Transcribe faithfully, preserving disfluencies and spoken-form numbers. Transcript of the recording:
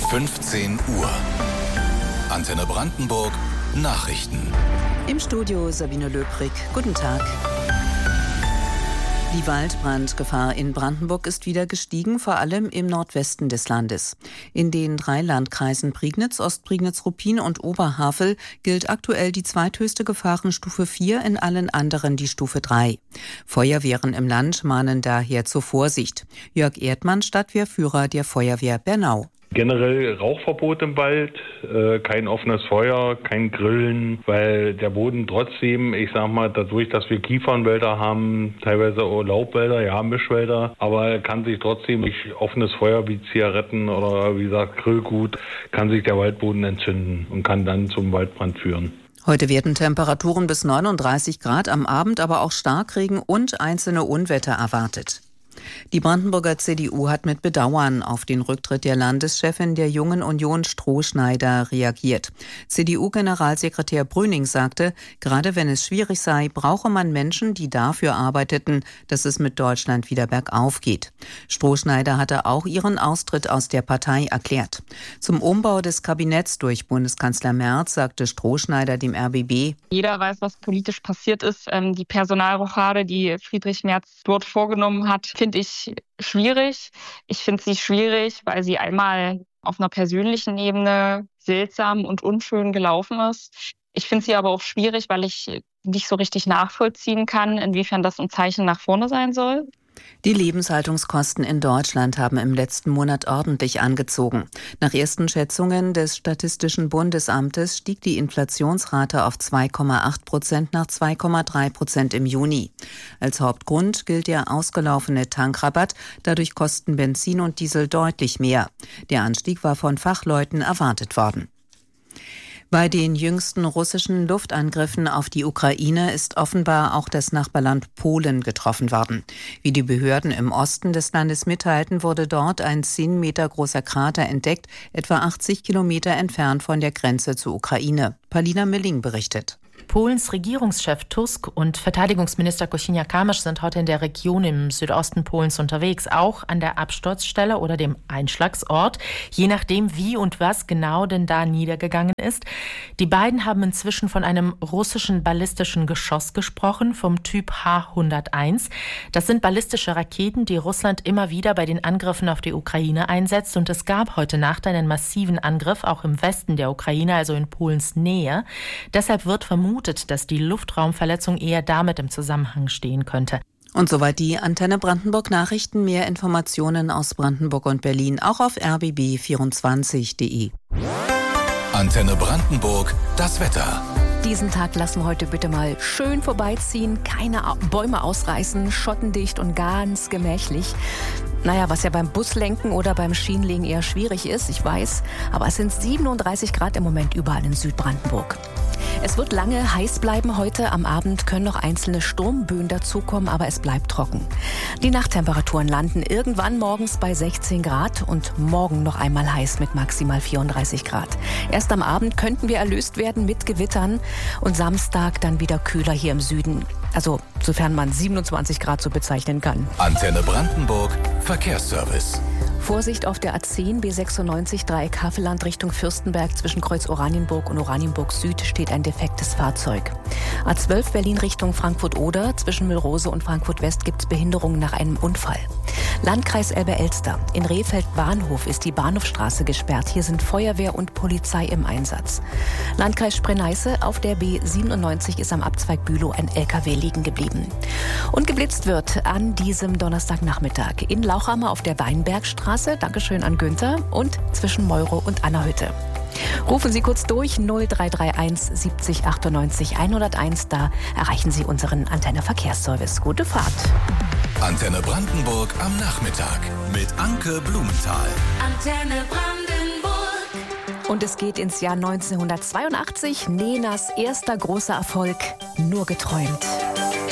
fünfzehn Uhr. Antenne Brandenburg Nachrichten. Im Studio Sabine Löbrig. Guten Tag. Die Waldbrandgefahr in Brandenburg ist wieder gestiegen, vor allem im Nordwesten des Landes. In den drei Landkreisen Prignitz, Ostprignitz, Ruppin und Oberhavel gilt aktuell die zweithöchste Gefahrenstufe vier, in allen anderen die Stufe drei. Feuerwehren im Land mahnen daher zur Vorsicht. Jörg Erdmann, Stadtwehrführer der Feuerwehr Bernau. Generell Rauchverbot im Wald, äh, kein offenes Feuer, kein Grillen, weil der Boden trotzdem, ich sag mal, dadurch, dass wir Kiefernwälder haben, teilweise auch Laubwälder, ja, Mischwälder, aber kann sich trotzdem durch offenes Feuer wie Zigaretten oder wie gesagt Grillgut, kann sich der Waldboden entzünden und kann dann zum Waldbrand führen. Heute werden Temperaturen bis neununddreißig Grad, am Abend aber auch Starkregen und einzelne Unwetter erwartet. Die Brandenburger C D U hat mit Bedauern auf den Rücktritt der Landeschefin der Jungen Union Strohschneider reagiert. C D U-Generalsekretär Brüning sagte, gerade wenn es schwierig sei, brauche man Menschen, die dafür arbeiteten, dass es mit Deutschland wieder bergauf geht. Strohschneider hatte auch ihren Austritt aus der Partei erklärt. Zum Umbau des Kabinetts durch Bundeskanzler Merz sagte Strohschneider dem R B B: Jeder weiß, was politisch passiert ist. Die Personalrochade, die Friedrich Merz dort vorgenommen hat, finde ich schwierig. Ich finde sie schwierig, weil sie einmal auf einer persönlichen Ebene seltsam und unschön gelaufen ist. Ich finde sie aber auch schwierig, weil ich nicht so richtig nachvollziehen kann, inwiefern das ein Zeichen nach vorne sein soll. Die Lebenshaltungskosten in Deutschland haben im letzten Monat ordentlich angezogen. Nach ersten Schätzungen des Statistischen Bundesamtes stieg die Inflationsrate auf zwei Komma acht Prozent nach zwei Komma drei Prozent im Juni. Als Hauptgrund gilt der ausgelaufene Tankrabatt. Dadurch kosten Benzin und Diesel deutlich mehr. Der Anstieg war von Fachleuten erwartet worden. Bei den jüngsten russischen Luftangriffen auf die Ukraine ist offenbar auch das Nachbarland Polen getroffen worden. Wie die Behörden im Osten des Landes mitteilten, wurde dort ein zehn Meter großer Krater entdeckt, etwa achtzig Kilometer entfernt von der Grenze zur Ukraine. Palina Milling berichtet. Polens Regierungschef Tusk und Verteidigungsminister Kosiniak-Kamysz sind heute in der Region im Südosten Polens unterwegs, auch an der Absturzstelle oder dem Einschlagsort, je nachdem wie und was genau denn da niedergegangen ist. Die beiden haben inzwischen von einem russischen ballistischen Geschoss gesprochen, vom Typ H hunderteins. Das sind ballistische Raketen, die Russland immer wieder bei den Angriffen auf die Ukraine einsetzt, und es gab heute Nacht einen massiven Angriff, auch im Westen der Ukraine, also in Polens Nähe. Deshalb wird vermutet, dass die Luftraumverletzung eher damit im Zusammenhang stehen könnte. Und soweit die Antenne Brandenburg Nachrichten. Mehr Informationen aus Brandenburg und Berlin auch auf r b b vierundzwanzig punkt de. Antenne Brandenburg, das Wetter. Diesen Tag lassen wir heute bitte mal schön vorbeiziehen, keine Bäume ausreißen, schottendicht und ganz gemächlich. Naja, was ja beim Buslenken oder beim Schienenlegen eher schwierig ist, ich weiß, aber es sind siebenunddreißig Grad im Moment überall in Südbrandenburg. Es wird lange heiß bleiben heute. Am Abend können noch einzelne Sturmböen dazukommen, aber es bleibt trocken. Die Nachttemperaturen landen irgendwann morgens bei sechzehn Grad und morgen noch einmal heiß mit maximal vierunddreißig Grad. Erst am Abend könnten wir erlöst werden mit Gewittern und Samstag dann wieder kühler hier im Süden. Also, sofern man siebenundzwanzig Grad so bezeichnen kann. Antenne Brandenburg, Verkehrsservice. Vorsicht auf der A zehn, B sechsundneunzig, Dreieck Havelland Richtung Fürstenberg. Zwischen Kreuz Oranienburg und Oranienburg Süd steht ein defektes Fahrzeug. A zwölf Berlin Richtung Frankfurt-Oder. Zwischen Müllrose und Frankfurt-West gibt es Behinderungen nach einem Unfall. Landkreis Elbe-Elster. In Rehfeld Bahnhof ist die Bahnhofstraße gesperrt. Hier sind Feuerwehr und Polizei im Einsatz. Landkreis Spree-Neiße. Auf der B siebenundneunzig ist am Abzweig Bülow ein L K W liegen geblieben. Und geblitzt wird an diesem Donnerstagnachmittag in Lauchhammer auf der Weinbergstraße. Dankeschön an Günther. Und zwischen Meuro und Annerhütte. Rufen Sie kurz durch null drei drei eins siebzig achtundneunzig hunderteins. Da erreichen Sie unseren Antenne Verkehrsservice. Gute Fahrt. Antenne Brandenburg am Nachmittag mit Anke Blumenthal. Antenne Brandenburg. Und es geht ins Jahr neunzehnhundertzweiundachtzig. Nenas erster großer Erfolg, Nur geträumt.